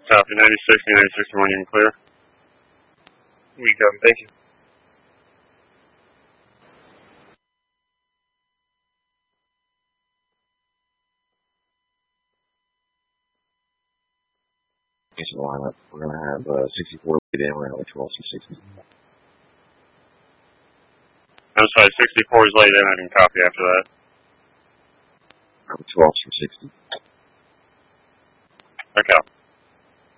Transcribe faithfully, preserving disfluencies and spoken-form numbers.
Copy, ninety sixty, ninety sixty-one, you can clear. We come, thank you. Station lineup. We're going to have uh, sixty-four lead in. We're going to have twelve through sixty. I'm sorry, sixty-four is laid in. I can copy after that. twelve through sixty. Okay.